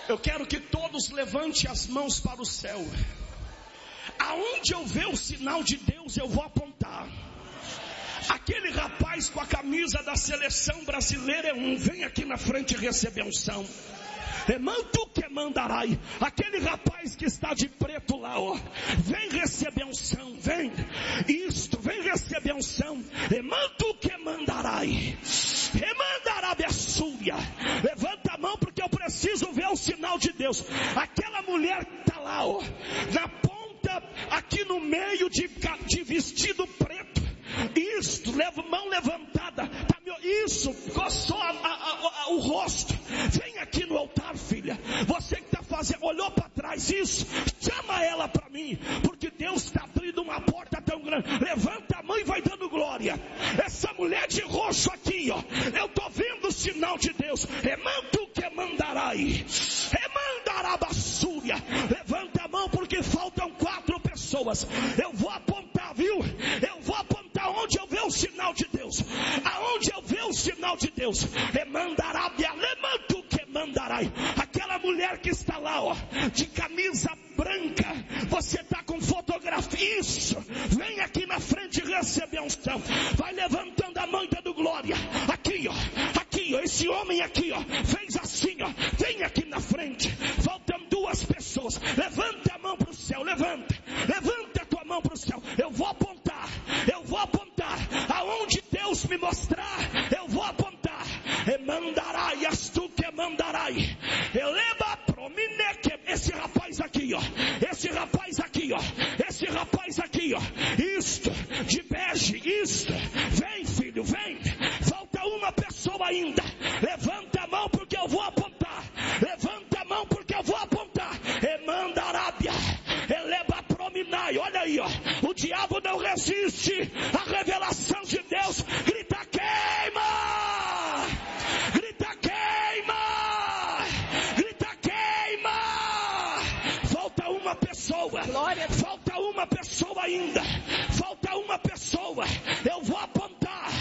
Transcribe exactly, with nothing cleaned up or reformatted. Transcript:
Eu quero que todos levantem as mãos para o céu. Aonde eu ver o sinal de Deus, eu vou apontar. Aquele rapaz com a camisa da seleção brasileira é um. Vem aqui na frente receber unção. Emanto que mandarai. Aquele rapaz que está de preto lá, ó, vem receber unção, vem. Isto, vem receber unção. Emanto que mandarai. Remandará a súria. Levanta a mão porque eu preciso ver o sinal de Deus. Aquela mulher que está lá, ó, na ponta, aqui no meio de, de vestido preto. Isto, leva, mão levantada, tá, meu, isso, coçou a, a, a, o rosto. Vem aqui no altar, filha. Você que está fazendo, olhou para trás, isso, chama ela para mim, porque Deus está abrindo uma porta tão grande. Levanta a mão e vai dando glória. Essa mulher de roxo aqui, ó, eu estou vendo o sinal de Deus. Emanto que mandarai, remandará basúria. Levanta a mão porque faltam quatro pessoas. Eu vou apontar, viu? Eu vou apontar. Aonde eu ver o sinal de Deus, aonde eu ver o sinal de Deus, mandará, lemanto que mandarai. Aquela mulher que está lá, ó, de camisa branca, você está com fotografia, isso, vem aqui na frente receber unção, vai levantando a mão dando glória, aqui ó, aqui ó, esse homem aqui ó, fez assim ó, vem aqui na frente, faltam duas pessoas, levanta a mão para o céu, levanta, levanta a tua mão para o céu, eu vou apontar, eu vou apontar, aonde Deus me mostrar, eu vou apontar, e mandarai, as tu que mandarai, eleva promineque, esse rapaz aqui ó, esse rapaz aqui ó, esse rapaz aqui ó, isto, de bege, isto, vem filho, vem, falta uma pessoa ainda, levanta a mão porque eu vou apontar, levanta a mão porque eu vou apontar, e mandarábia, eleva prominai, olha aí ó, o diabo não resiste à revelação de Deus, grita queima, grita queima, grita queima, falta uma pessoa, glória. Falta uma pessoa ainda, falta uma pessoa, eu vou apontar,